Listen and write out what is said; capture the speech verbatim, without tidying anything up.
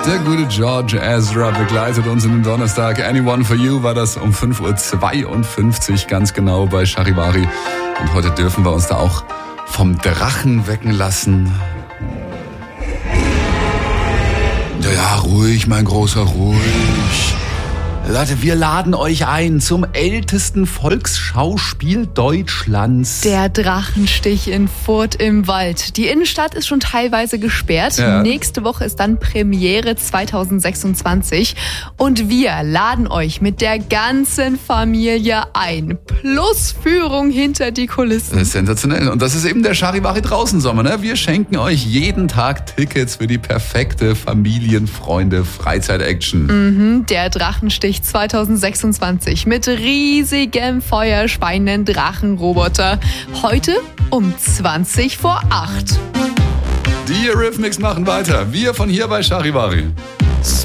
Der gute George Ezra begleitet uns in den Donnerstag. Anyone for You war das um fünf Uhr zweiundfünfzig ganz genau bei Charivari. Und heute dürfen wir uns da auch vom Drachen wecken lassen. Ja, ja, ruhig, mein Großer, ruhig. Leute, wir laden euch ein zum ältesten Volksschauspiel Deutschlands. Der Drachenstich in Furth im Wald. Die Innenstadt ist schon teilweise gesperrt. Ja. Nächste Woche ist dann Premiere zweitausendsechsundzwanzig. Und wir laden euch mit der ganzen Familie ein. Plus Führung hinter die Kulissen. Das ist sensationell. Und das ist eben der Charivari Draußensommer. Ne? Wir schenken euch jeden Tag Tickets für die perfekte Familienfreunde-Freizeit-Action. Mhm, der Drachenstich zweitausendsechsundzwanzig mit riesigem feuerspeienden Drachenroboter. Heute um zwanzig vor acht. Die Eurythmics machen weiter. Wir von hier bei Charivari.